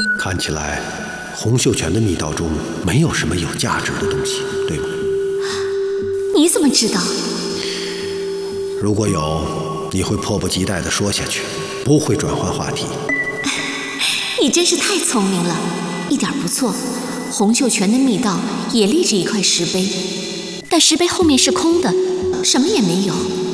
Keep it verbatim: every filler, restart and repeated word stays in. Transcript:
看起来洪秀全的密道中没有什么有价值的东西，对吗？ 你怎么知道？ 如果有，你会迫不及待地说下去，不会转换话题。 你真是太聪明了，一点不错。洪秀全的密道也立着一块石碑，但石碑后面是空的，什么也没有。